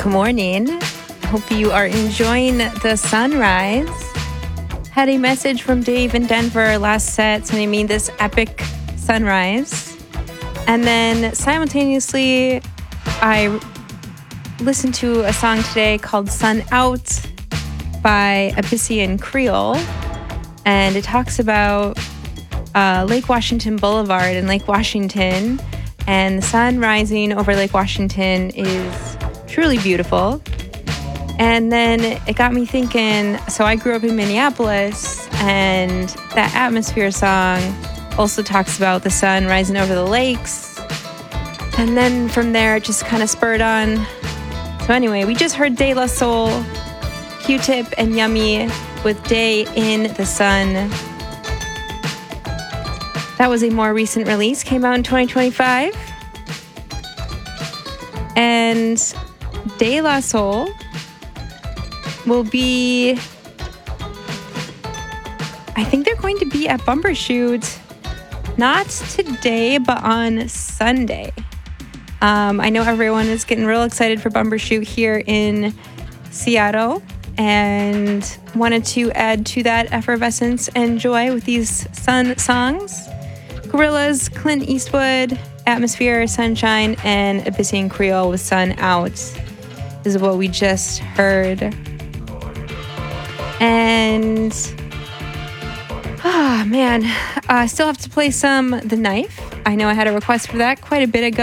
Good morning. Hope you are enjoying the sunrise. Had a message from Dave in Denver last set sending me this epic sunrise. And then simultaneously, I listened to a song today called Sun Out by Abyssinian Creole. And it talks about Lake Washington Boulevard in Lake Washington. And the sun rising over Lake Washington is truly beautiful. And then it got me thinking, so I grew up in Minneapolis, and that Atmosphere song also talks about the sun rising over the lakes. And then from there, it just kind of spurred on. So anyway, we just heard De La Soul, Q-Tip, and Yummy with Day in the Sun. That was a more recent release, came out in 2025. And De La Soul will be, I think they're going to be at Bumbershoot, not today, but on Sunday. I know everyone is getting real excited for Bumbershoot here in Seattle, and wanted to add to that effervescence and joy with these sun songs. Gorillaz, Clint Eastwood, Atmosphere, Sunshine, and Abyssinian Creole with Sun Out is what we just heard. And man, I still have to play some The Knife. I know I had a request for that quite a bit ago.